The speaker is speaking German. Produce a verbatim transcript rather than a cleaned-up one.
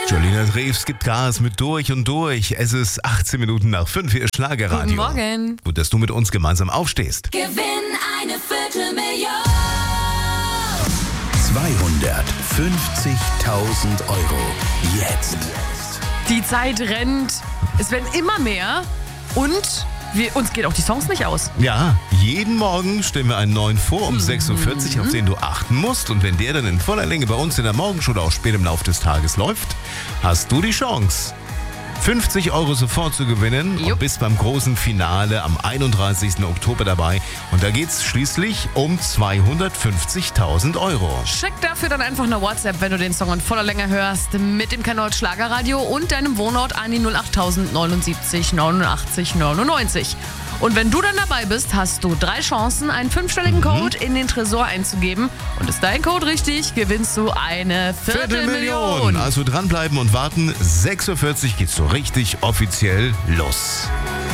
Jolina Drews gibt Gas mit Durch und Durch. Es ist achtzehn Minuten nach fünf, hier ist Schlagerradio. Guten Morgen. Gut, dass du mit uns gemeinsam aufstehst. Gewinn eine Viertelmillion. zweihundertfünfzigtausend Euro. Jetzt. Die Zeit rennt. Es werden immer mehr. Und wir, uns geht auch die Songs nicht aus. Ja, jeden Morgen stellen wir einen neuen vor um Mhm. sechs Uhr vierzig, auf den du achten musst. Und wenn der dann in voller Länge bei uns in der Morgenschule auch spät im Laufe des Tages läuft, hast du die Chance, fünfzig Euro sofort zu gewinnen und Jupp. bist beim großen Finale am einunddreißigsten Oktober dabei. Und da geht's schließlich um zweihundertfünfzigtausend Euro. Schick dafür dann einfach eine WhatsApp, wenn du den Song in voller Länge hörst, mit dem Kanal Schlagerradio und deinem Wohnort an die null acht null neun sieben neunundachtzig neunundneunzig. Und wenn du dann dabei bist, hast du drei Chancen, einen fünfstelligen Code in den Tresor einzugeben. Und ist dein Code richtig, gewinnst du eine Viertelmillion. Also dranbleiben und warten. sechs Uhr vierzig geht's so richtig offiziell los.